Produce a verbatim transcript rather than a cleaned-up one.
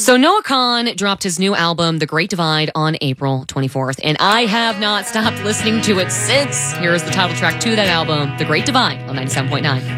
So Noah Kahan dropped his new album, The Great Divide, on April twenty-fourth, and I have not stopped listening to it since. Here is the title track to that album, The Great Divide, on ninety-seven point nine.